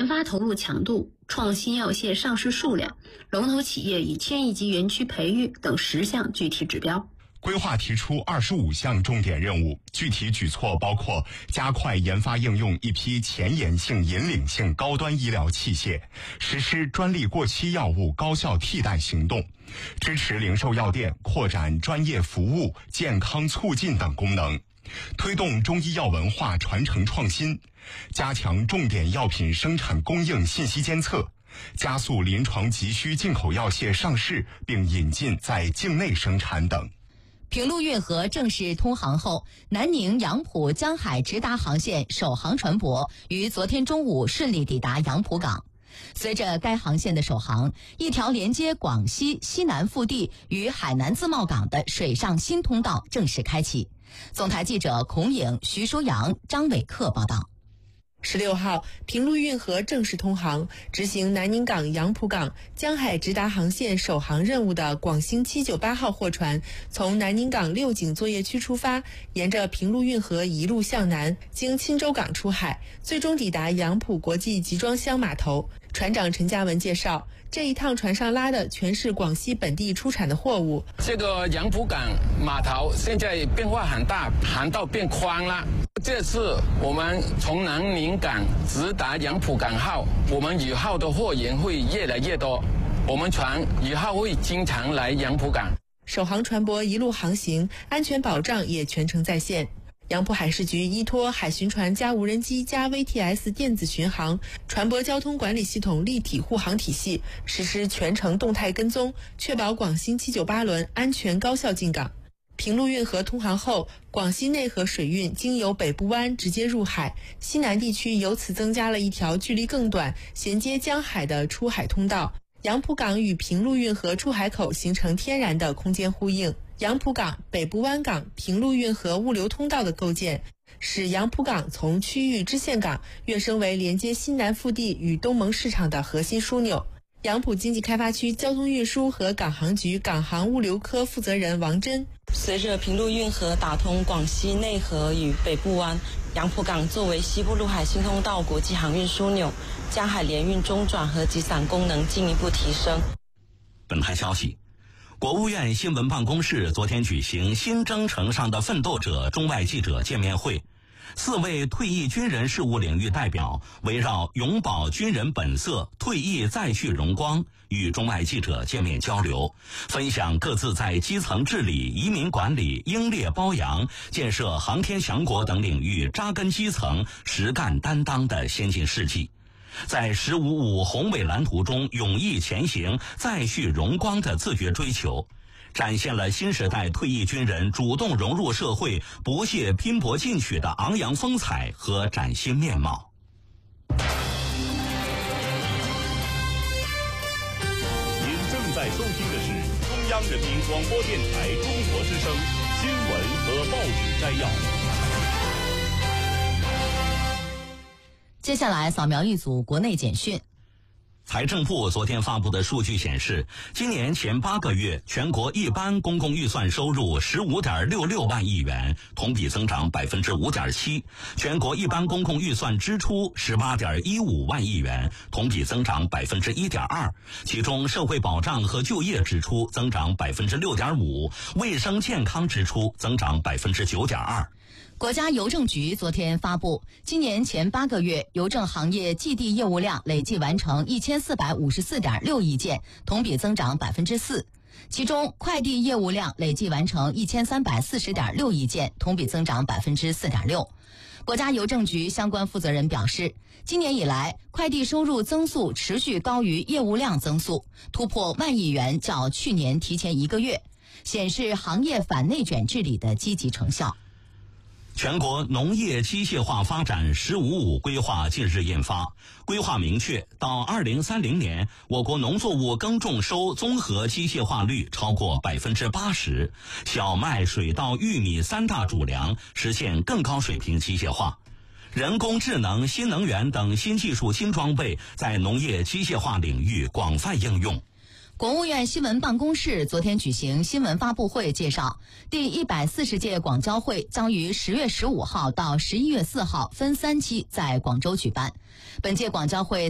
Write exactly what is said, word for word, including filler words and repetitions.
研发投入强度、创新药械上市数量、龙头企业与千亿级园区培育等十项具体指标。 规划提出二十五项重点任务，具体举措包括加快研发应用一批前沿性、引领性高端医疗器械，实施专利过期药物高效替代行动，支持零售药店扩展专业服务、健康促进等功能，推动中医药文化传承创新，加强重点药品生产供应信息监测，加速临床急需进口药械上市并引进在境内生产等。 平陆运河正式通航后，南宁杨浦江海直达航线首航船舶于昨天中午顺利抵达杨浦港。随着该航线的首航，一条连接广西西南腹地与海南自贸港的水上新通道正式开启。总台记者孔颖、徐舒阳、张伟克报道。 十六号，平陆运河正式通航，执行南宁港、杨浦港江海直达航线首航任务的广星七九八号货船，从南宁港六井作业区出发，沿着平陆运河一路向南，经钦州港出海，最终抵达杨浦国际集装箱码头。船长陈嘉文介绍，这一趟船上拉的全是广西本地出产的货物。 这个杨浦港码头现在变化很大，航道变宽了。这次我们从南宁港直达杨浦港后，我们以后的货源会越来越多，我们船以后会经常来杨浦港。 首航船舶一路航行，安全保障也全程在线。杨浦海事局依托海巡船加无人机加 V T S 电子巡航船舶交通管理系统立体护航体系，实施全程动态跟踪，确保广星七九八轮安全高效进港。平陆运河通航后，广西内河水运经由北部湾直接入海，西南地区由此增加了一条距离更短、衔接江海的出海通道。杨浦港与平陆运河出海口形成天然的空间呼应。杨浦港、北部湾港、平陆运河物流通道的构建，使杨浦港从区域支线港跃升为连接西南腹地与东盟市场的核心枢纽。杨浦经济开发区交通运输和港航局港航物流科负责人王真， 随着平陆运河打通广西内河与北部湾，杨浦港作为西部陆海新通道国际航运枢纽，江海联运中转和集散功能进一步提升。 本台消息，国务院新闻办公室昨天举行新征程上的奋斗者中外记者见面会，四位退役军人事务领域代表围绕永葆军人本色，退役再续荣光，与中外记者见面交流，分享各自在基层治理、移民管理、英烈褒扬、建设航天强国等领域扎根基层、实干担当的先进事迹，在十五五宏伟蓝图中勇毅前行、再续荣光的自觉追求，展现了新时代退役军人主动融入社会、不懈拼搏进取的昂扬风采和崭新面貌。 您正在收听的是中央人民广播电台中国之声新闻和报纸摘要。 接下来扫描一组国内简讯。 财政部昨天发布的数据显示，今年前八个月全国一般公共预算收入十五点六六万亿元，同比增长百分之五点七；全国一般公共预算支出十八点一五万亿元，同比增长百分之一点二。其中，社会保障和就业支出增长百分之六点五，卫生健康支出增长百分之九点二。 国家邮政局昨天发布，今年前八个月邮政行业寄递业务量累计完成一千四百五十四点六亿件，同比增长百分之四。其中，快递业务量累计完成一千三百四十点六亿件，同比增长百分之四点六。国家邮政局相关负责人表示，今年以来，快递收入增速持续高于业务量增速，突破万亿元，较去年提前一个月，显示行业反内卷治理的积极成效。 全国农业机械化发展“十五五”规划近日印发，规划明确，到二零三零年，我国农作物耕种收综合机械化率超过百分之八十，小麦、水稻、玉米三大主粮实现更高水平机械化。人工智能、新能源等新技术、新装备在农业机械化领域广泛应用。 国务院新闻办公室昨天举行新闻发布会，介绍第一百四十届广交会将于十月十五号到十一月四号分三期在广州举办。本届广交会